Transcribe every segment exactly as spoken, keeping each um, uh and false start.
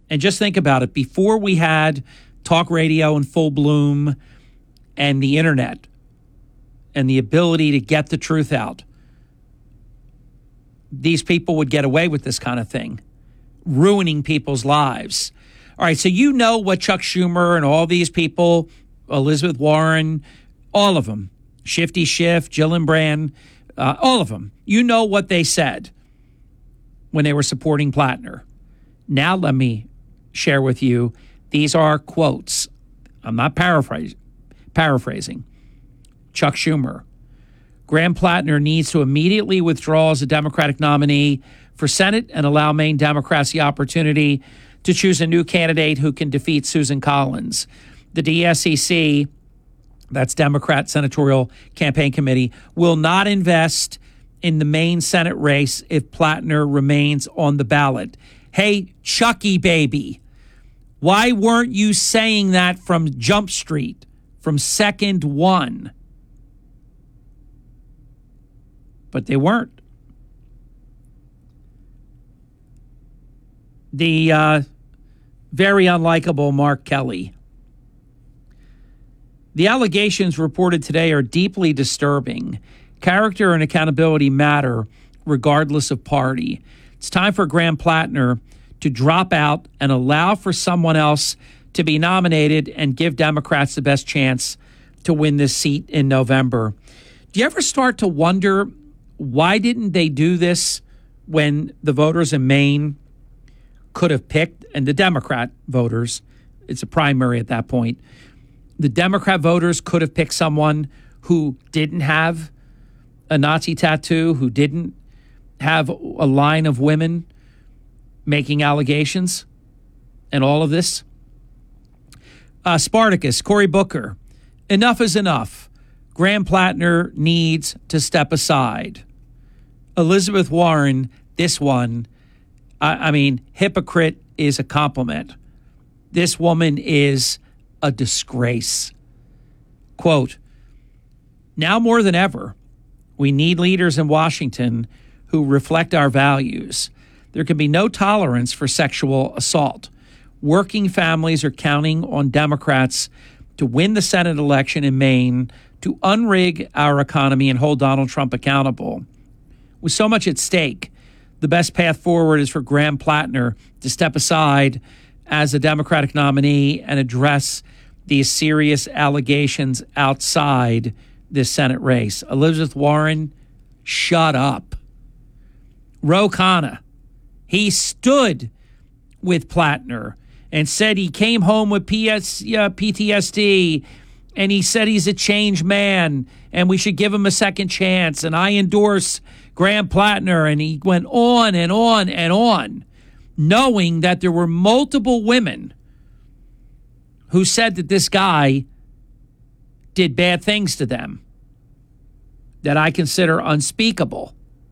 And just think about it. Before we had talk radio in full bloom and the internet and the ability to get the truth out, these people would get away with this kind of thing, ruining people's lives. All right, so you know what Chuck Schumer and all these people, Elizabeth Warren, all of them, Shifty Schiff, Gillibrand, uh, all of them, you know what they said when they were supporting Plattner. Now let me share with you, these are quotes. I'm not paraphrase, paraphrasing. Chuck Schumer. Graham Plattner needs to immediately withdraw as a Democratic nominee for Senate and allow Maine Democrats the opportunity to choose a new candidate who can defeat Susan Collins. The D S C C, that's Democrat Senatorial Campaign Committee, will not invest in the Maine Senate race if Plattner remains on the ballot. Hey, Chucky baby, why weren't you saying that from Jump Street, from second one? But they weren't. The uh, very unlikable Mark Kelly. The allegations reported today are deeply disturbing. Character and accountability matter regardless of party. It's time for Graham Plattner to drop out and allow for someone else to be nominated and give Democrats the best chance to win this seat in November. Do you ever start to wonder, why didn't they do this when the voters in Maine could have picked, and the Democrat voters, it's a primary at that point, the Democrat voters could have picked someone who didn't have a Nazi tattoo, who didn't have a line of women making allegations and all of this? Uh, Spartacus, Cory Booker, enough is enough. Graham Plattner needs to step aside. Elizabeth Warren, this one, I, I mean, hypocrite is a compliment. This woman is a disgrace. Quote, now more than ever, we need leaders in Washington who reflect our values. There can be no tolerance for sexual assault. Working families are counting on Democrats to win the Senate election in Maine, to unrig our economy and hold Donald Trump accountable. With so much at stake, the best path forward is for Graham Plattner to step aside as a Democratic nominee and address these serious allegations outside this Senate race. Elizabeth Warren, shut up. Ro Khanna, he stood with Plattner and said he came home with P S, uh, P T S D, and he said he's a changed man and we should give him a second chance, and I endorse Graham Plattner, and he went on and on and on, knowing that there were multiple women who said that this guy did bad things to them that I consider unspeakable.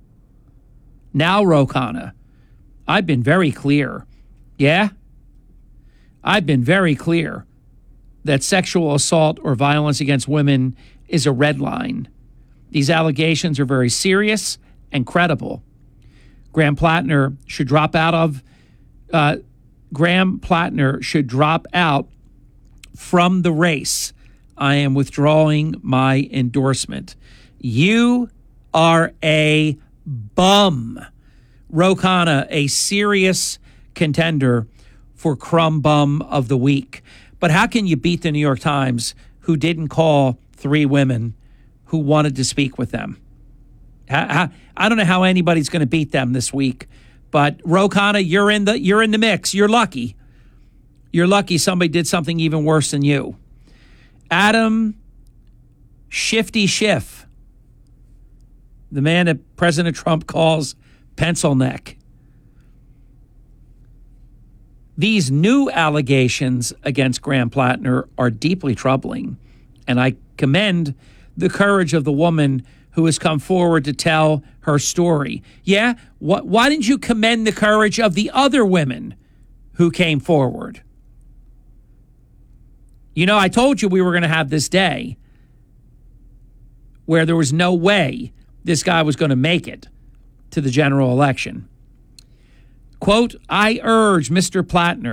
Now, Ro Khanna, I've been very clear. Yeah? I've been very clear that sexual assault or violence against women is a red line. These allegations are very serious and credible. Graham Plattner should drop out of uh, Graham Plattner should drop out from the race. I am withdrawing my endorsement. You are a bum. Ro Khanna, a serious contender for Crumb Bum of the Week. But how can you beat the New York Times, who didn't call three women who wanted to speak with them? How, how, I don't know how anybody's going to beat them this week. But Ro Khanna, you're in the you're in the mix. You're lucky. You're lucky somebody did something even worse than you. Adam Shifty Schiff, the man that President Trump calls pencil neck. These new allegations against Graham Plattner are deeply troubling, and I commend the courage of the woman who has come forward to tell her story. Yeah, wh- why didn't you commend the courage of the other women who came forward? You know, I told you we were going to have this day where there was no way this guy was going to make it to the general election. Quote, I urge Mister Plattner